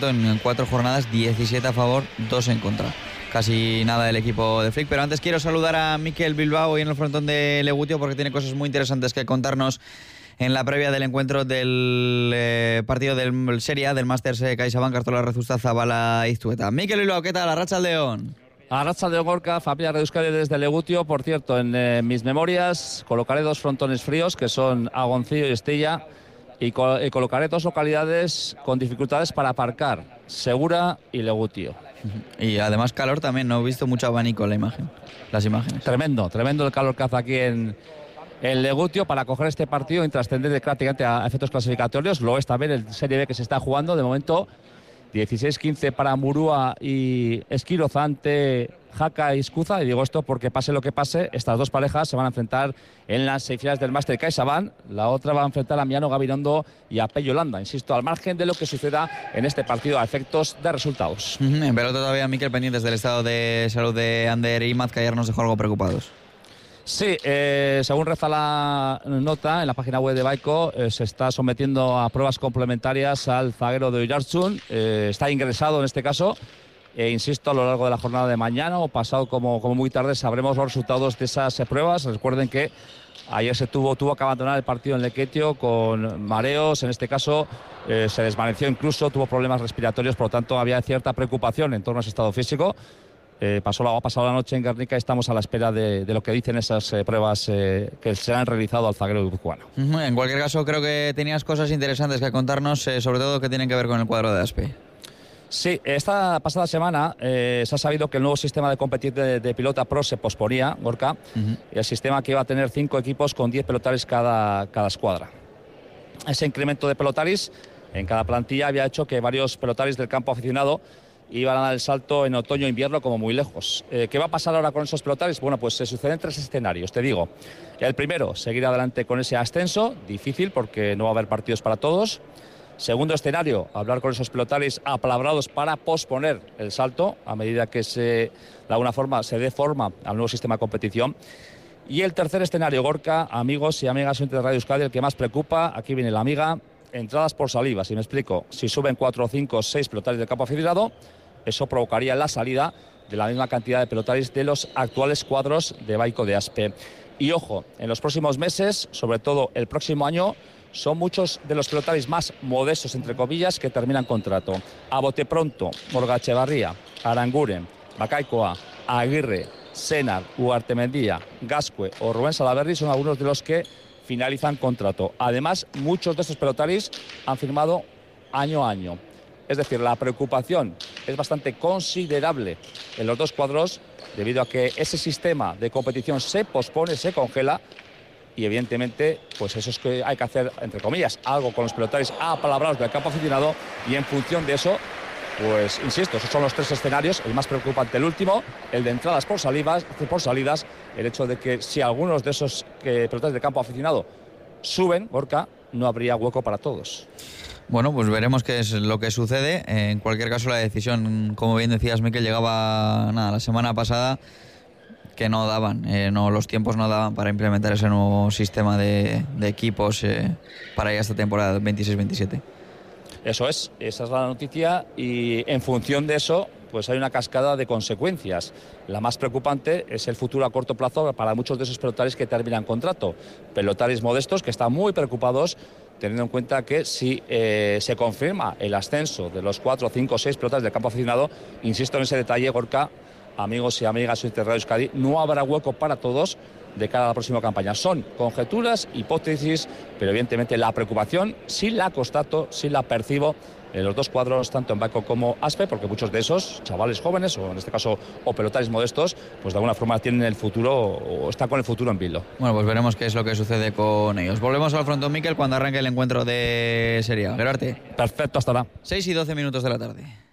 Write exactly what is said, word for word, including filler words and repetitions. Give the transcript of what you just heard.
cierto, en cuatro jornadas, diecisiete a favor, dos en contra. Casi nada del equipo de Flick. Pero antes quiero saludar a Mikel Bilbao hoy en el frontón de Legutio, porque tiene cosas muy interesantes que contarnos en la previa del encuentro del eh, partido del Serie A del Masters eh, CaixaBank Artola Rezusta Zabala Iztueta. Mikel Bilbao, ¿qué tal? Arratsaldeon. Arratsaldeon, Gorka, familia Radio Euskadi desde Legutio. Por cierto, en eh, mis memorias colocaré dos frontones fríos que son Agoncillo y Estella, y, co- y colocaré dos localidades con dificultades para aparcar, Segura y Legutio. Y además calor también, no he visto mucho abanico en la imagen, las imágenes. Tremendo, tremendo el calor que hace aquí en, en Legutio para coger este partido intrascendente prácticamente a efectos clasificatorios. Lo es también el Serie B que se está jugando de momento. dieciséis quince para Murúa y Esquiroza ante Jaca y Escuza. Y digo esto porque pase lo que pase, estas dos parejas se van a enfrentar en las semifinales del Máster CaixaBank. La otra va a enfrentar a Miano Gabirondo y a Pello Landa, insisto, al margen de lo que suceda en este partido a efectos de resultados. Uh-huh. En pelota todavía, Mikel, pendientes del estado de salud de Ander Imaz, que ayer nos dejó algo preocupados. Sí, eh, según reza la nota en la página web de Baico, eh, se está sometiendo a pruebas complementarias al zaguero de Oiartzun. Eh, está ingresado en este caso. E insisto, a lo largo de la jornada de mañana o pasado como, como muy tarde sabremos los resultados de esas eh, pruebas. Recuerden que ayer se tuvo, tuvo que abandonar el partido en Lequetio con mareos. En este caso eh, se desvaneció incluso, tuvo problemas respiratorios, por lo tanto había cierta preocupación en torno a su estado físico. Eh, pasó la, ha pasado la noche en Guernica y estamos a la espera de, de lo que dicen esas eh, pruebas eh, que se han realizado al zaguero guipuzcoano. Uh-huh. En cualquier caso, creo que tenías cosas interesantes que contarnos, eh, sobre todo que tienen que ver con el cuadro de Aspe. Sí, esta pasada semana eh, se ha sabido que el nuevo sistema de competir de, de pilota pro se posponía, Gorka, uh-huh. y el sistema que iba a tener cinco equipos con diez pelotaris cada, cada escuadra. Ese incremento de pelotaris en cada plantilla había hecho que varios pelotaris del campo aficionado iban a dar el salto en otoño e invierno como muy lejos. Eh, ¿Qué va a pasar ahora con esos pelotaris? Bueno, pues se suceden tres escenarios, te digo. El primero, seguir adelante con ese ascenso, difícil porque no va a haber partidos para todos. Segundo escenario, hablar con esos pelotaris apalabrados para posponer el salto a medida que se, de alguna forma se dé forma al nuevo sistema de competición. Y el tercer escenario, Gorka, amigos y amigas de Radio Euskadi, el que más preocupa, aquí viene la amiga, entradas por saliva, si me explico. Si suben cuatro, cinco, seis pelotaris del campo aficionado, eso provocaría la salida de la misma cantidad de pelotaris de los actuales cuadros de Baico de Aspe. Y ojo, en los próximos meses, sobre todo el próximo año, son muchos de los pelotaris más modestos, entre comillas, que terminan contrato. A bote pronto, Morgachevarría, Aranguren, Bakaikoa, Aguirre, Senar, Ugartemendía, Gascue o Rubén Salaberry son algunos de los que finalizan contrato. Además, muchos de estos pelotaris han firmado año a año. Es decir, la preocupación es bastante considerable en los dos cuadros debido a que ese sistema de competición se pospone, se congela. Y evidentemente, pues eso es que hay que hacer, entre comillas, algo con los pelotaris apalabrados del campo aficionado, y en función de eso, pues insisto, esos son los tres escenarios. El más preocupante, el último, el de entradas por salidas, por salidas, el hecho de que si algunos de esos eh, pelotaris del campo aficionado suben, Gorka, no habría hueco para todos. Bueno, pues veremos qué es lo que sucede. En cualquier caso, la decisión, como bien decías, Mikel, llegaba nada, la semana pasada, que no daban, eh, no, los tiempos no daban para implementar ese nuevo sistema de, de equipos eh, para ya esta temporada veintiséis veintisiete. Eso es, esa es la noticia, y en función de eso pues hay una cascada de consecuencias. La más preocupante es el futuro a corto plazo para muchos de esos pelotaris que terminan contrato. Pelotaris modestos que están muy preocupados, teniendo en cuenta que si eh, se confirma el ascenso de los cuatro, cinco, seis pelotaris del campo aficionado, insisto en ese detalle, Gorka, amigos y amigas de Radio Euskadi, no habrá hueco para todos de cara a la próxima campaña. Son conjeturas, hipótesis, pero evidentemente la preocupación sí la constato, sí la percibo en los dos cuadros, tanto en Baico como Aspe, porque muchos de esos chavales jóvenes, o en este caso o pelotaris modestos, pues de alguna forma tienen el futuro o están con el futuro en vilo. Bueno, pues veremos qué es lo que sucede con ellos. Volvemos al frontón, Mikel, cuando arranque el encuentro de Serie A. Gerarte. Perfecto, hasta ahora. seis y doce minutos de la tarde.